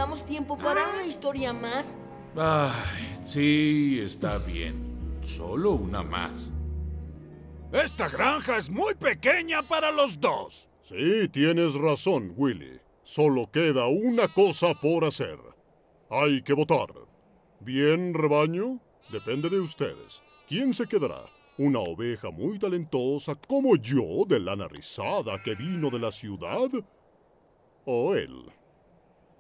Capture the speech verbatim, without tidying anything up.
tengamos tiempo para una historia más? Ay, sí, está bien. Solo una más. Esta granja es muy pequeña para los dos. Sí, tienes razón, Willy. Solo queda una cosa por hacer. Hay que votar. Bien, rebaño, depende de ustedes. ¿Quién se quedará? ¿Una oveja muy talentosa como yo, de lana rizada que vino de la ciudad? ¿O él?